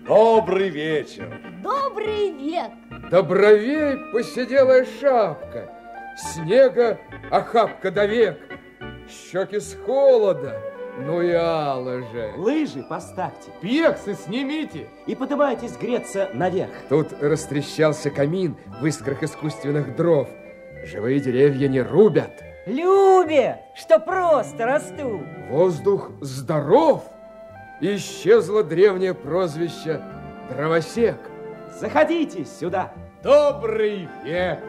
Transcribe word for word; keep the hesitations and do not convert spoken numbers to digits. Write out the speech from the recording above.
Добрый вечер. Добрый век. Добровей посиделая шапка, снега охапка до век, щеки с холода, ну и ало же. Лыжи поставьте. Пьексы снимите. И поднимайтесь греться наверх. Тут растрещался камин в искрах искусственных дров. Живые деревья не рубят. Любят, что просто растут. Воздух здоров. Исчезло древнее прозвище дровосек. Заходите сюда. Добрый век.